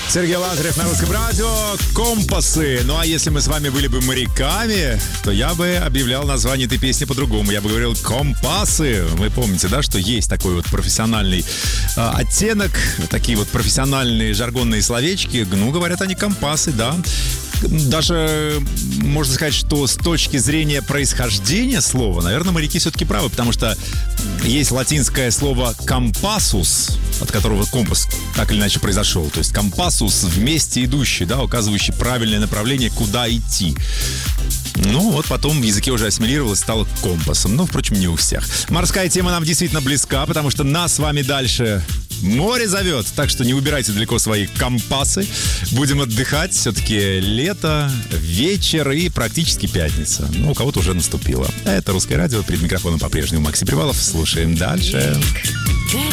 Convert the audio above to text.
Сергей Лазарев на Русском радио. Компасы. Ну а если мы с вами были бы моряками, то я бы объявлял название этой песни по-другому. Я бы говорил компасы. Вы помните, да, что есть такой вот профессиональный оттенок, такие вот профессиональные жаргонные словечки. Ну, говорят они компасы, да. Даже можно сказать, что с точки зрения происхождения слова, наверное, моряки все-таки правы, потому что есть латинское слово «компасус», от которого компас так или иначе произошел. То есть компасус — вместе идущий, да, указывающий правильное направление, куда идти. Ну, вот потом в языке уже ассимилировалось, стало компасом. Но, впрочем, не у всех. Морская тема нам действительно близка, потому что нас с вами дальше море зовет. Так что не убирайте далеко свои компасы. Будем отдыхать. Все-таки лето, вечер и практически пятница. Ну, у кого-то уже наступило. Это «Русское радио». Перед микрофоном по-прежнему Максим Привалов. Слушаем дальше.